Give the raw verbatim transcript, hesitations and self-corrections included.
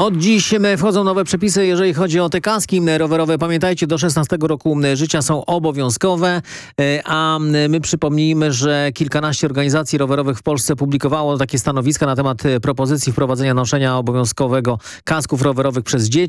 Od dziś wchodzą nowe przepisy, jeżeli chodzi o te kaski rowerowe. Pamiętajcie, do szesnastego roku życia są obowiązkowe, a my przypomnijmy, że kilkanaście organizacji rowerowych w Polsce publikowało takie stanowiska na temat propozycji wprowadzenia noszenia obowiązkowego kasków rowerowych przez dzieci.